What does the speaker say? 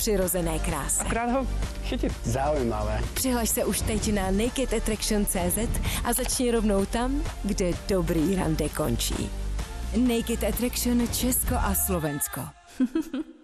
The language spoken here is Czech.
přirozené krásy. Akorát ho chytit. Zaujímavé. Přihlaš se už teď na nakedattraction.cz a začni rovnou tam, kde dobrý rande končí. Naked Attraction Česko a Slovensko.